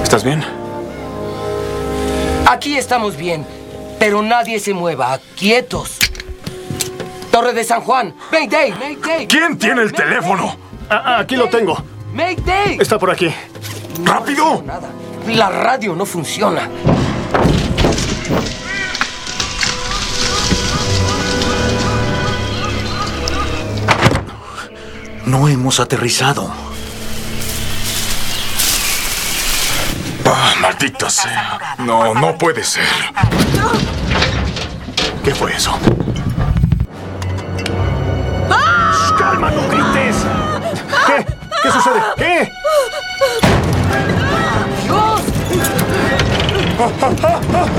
¿Estás bien? Aquí estamos bien, pero nadie se mueva. ¡Quietos! Torre de San Juan. ¡Mayday! ¡Mayday! ¿Quién tiene el teléfono? Aquí lo tengo. ¡Mayday! Está por aquí. ¡Rápido! Nada. La radio no funciona. No hemos aterrizado. Ah, maldita sea. No, no puede ser. ¿Qué fue eso? ¡Shh, ¡calma, no grites! ¿Qué? ¿Qué sucede? ¿Qué? ¡Dios!